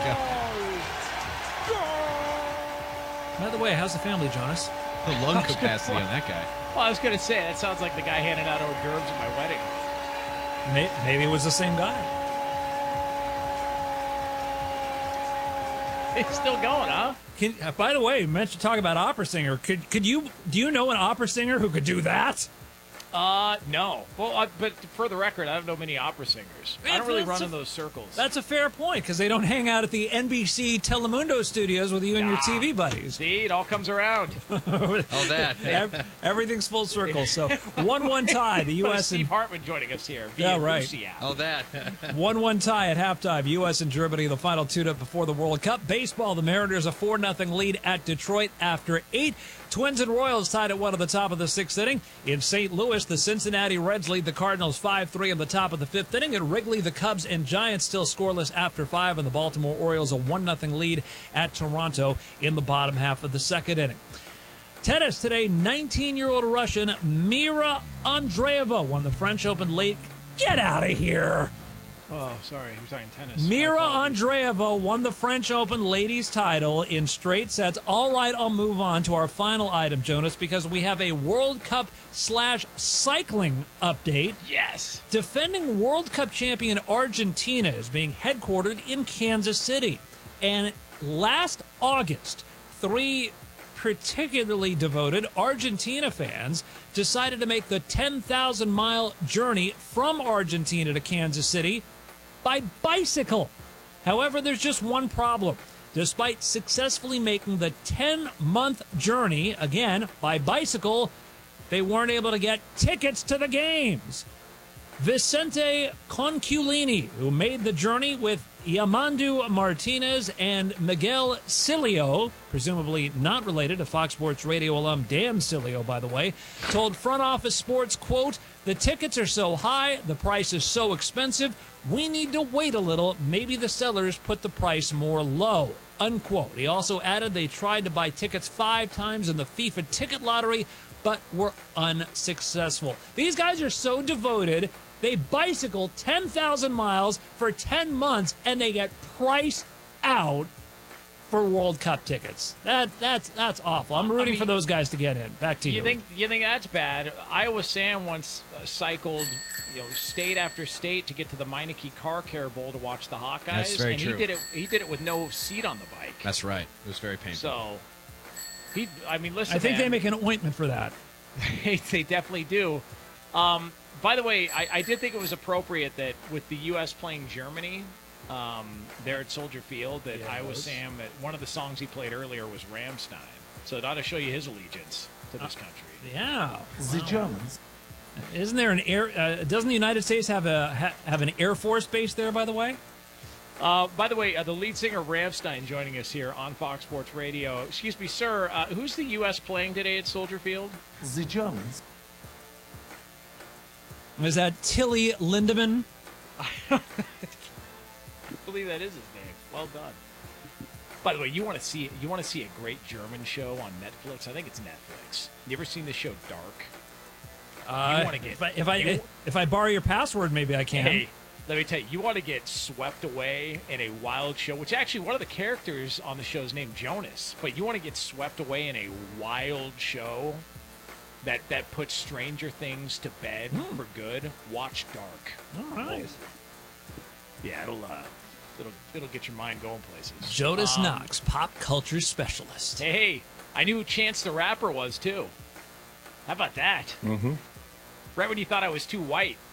By the way, how's the family, Jonas? The lung capacity on that guy. Well, I was going to say, that sounds like the guy handing out hors d'oeuvres at my wedding. Maybe it was the same guy. It's still going, huh? By the way, you mentioned talk about opera singer. Do you know an opera singer who could do that? No. Well, but for the record, I don't know many opera singers. I don't really run in those circles. That's a fair point, because they don't hang out at the NBC Telemundo studios with you and your TV buddies. See, it all comes around. Everything's full circle. So 1-1 tie. The U.S. Steve Hartman joining us here. Yeah, right. Lucia. 1-1 tie at halftime. U.S. and Germany, the final tune-up before the World Cup. Baseball, the Mariners a 4-0 lead at Detroit after 8. Twins and Royals tied at 1 at the top of the 6th inning. In St. Louis, the Cincinnati Reds lead the Cardinals 5-3 at the top of the 5th inning. At Wrigley, the Cubs and Giants still scoreless after 5, and the Baltimore Orioles a 1-0 lead at Toronto in the bottom half of the 2nd inning. Tennis today, 19-year-old Russian Mira Andreeva won the French Open late. Get out of here! Oh, sorry. We're talking tennis. Mira Andreeva won the French Open ladies title in straight sets. All right, I'll move on to our final item, Jonas, because we have a World Cup/cycling update. Yes. Defending World Cup champion Argentina is being headquartered in Kansas City. And last August, 3 particularly devoted Argentina fans decided to make the 10,000-mile journey from Argentina to Kansas City by bicycle. However, there's just one problem. Despite successfully making the 10-month journey, again, by bicycle, they weren't able to get tickets to the games. Vicente Conculini, who made the journey with Yamandu Martinez and Miguel Cilio, presumably not related to Fox Sports Radio alum Dan Cilio, by the way, told Front Office Sports, quote, "The tickets are so high, the price is so expensive, we need to wait a little. Maybe the sellers put the price more low," unquote. He also added they tried to buy tickets 5 times in the FIFA ticket lottery, but were unsuccessful. These guys are so devoted, they bicycle 10,000 miles for 10 months, and they get priced out for World Cup tickets. That's awful. I'm rooting for those guys to get in. Back to you. You think that's bad? Iowa Sam once cycled, state after state to get to the Meineke Car Care Bowl to watch the Hawkeyes. That's very true. He did it with no seat on the bike. That's right. It was very painful. So, listen. I think they make an ointment for that. They definitely do. By the way, I did think it was appropriate that with the U.S. playing Germany there at Soldier Field, that Iowa Sam, one of the songs he played earlier was Rammstein. So it ought to show you his allegiance to this country. Yeah. The Germans. Isn't there an air? Doesn't the United States have an Air Force base there, by the way? The lead singer Rammstein joining us here on Fox Sports Radio. Excuse me, sir, who's the U.S. playing today at Soldier Field? The Germans. Was that Tilly Lindemann? I believe that is his name. Well done. By the way, you want to see a great German show on Netflix? I think it's Netflix. You ever seen the show Dark? You want to get if I borrow your password, maybe I can. Hey, let me tell you, you want to get swept away in a wild show, which actually one of the characters on the show is named Jonas, but you want to get swept away in a wild show that puts Stranger Things to bed for good. Watch Dark. All right. Yeah, it'll get your mind going places. Jonas Knox, pop culture specialist. Hey, I knew who Chance the Rapper was too. How about that? Mm-hmm. Right when you thought I was too white.